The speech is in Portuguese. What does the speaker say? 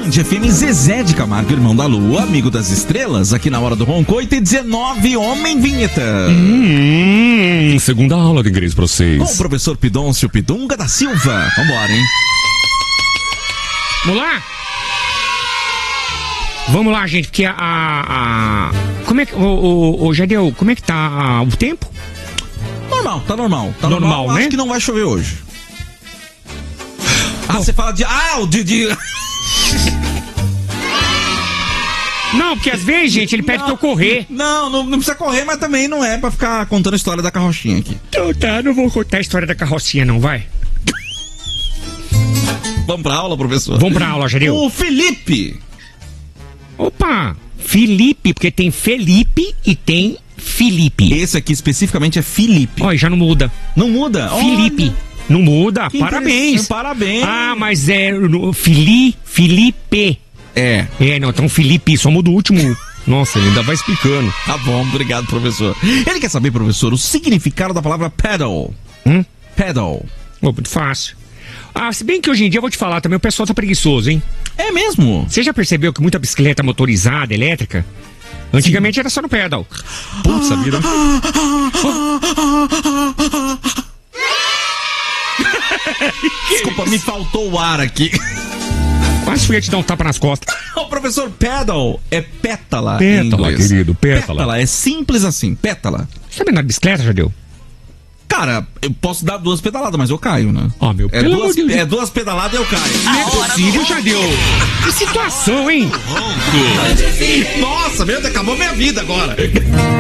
Band FM, Zezé de Camargo, irmão da Lua, amigo das estrelas, aqui na Hora do Ronco, 8h19, Homem Vinheta. Segunda aula de inglês pra vocês. Com o professor Pidoncio Pidunga da Silva. Vambora, hein? Vamos lá? Vamos lá, gente, porque como é que... Ô, Jadeu, como é que tá o tempo? Normal, tá normal. Tá normal, né? Acho que não vai chover hoje. Você fala de... Não, porque às vezes, gente, ele pede pra eu correr. Não precisa correr, mas também não é pra ficar contando a história da carrochinha aqui. Então tá, não vou contar a história da carrocinha não, vai. Vamos pra aula, professor? Vamos pra aula, Jadeu. O Felipe. Opa, Felipe, porque tem Felipe e tem Felipe. Esse aqui especificamente é Felipe. Olha, já não muda. Não muda? Felipe. Olha. Não muda, Que parabéns. Parabéns. Ah, mas é Felipe. É. Não, então Felipe, só muda o último. Nossa, ele ainda vai explicando. Tá bom, obrigado, professor. Ele quer saber, professor, o significado da palavra pedal. Pedal. Muito fácil. Se bem que hoje em dia eu vou te falar também, o pessoal tá preguiçoso, hein? É mesmo? Você já percebeu que muita bicicleta motorizada, elétrica, antigamente era só no pedal? Putz, vida. Desculpa, me faltou o ar aqui. Quase fui te dar um tapa nas costas. O professor, pedal é pétala. Pétala, querido, pétala. Pétala, é simples assim, pétala. Você sabe andar de bicicleta, Jadeu? Cara, eu posso dar 2 pedaladas, mas eu caio, né? Meu, pelo amor de Deus. É 2 pedaladas e eu caio. Não é possível, Jadeu. Que situação, hein? Nossa, meu Deus, acabou minha vida agora.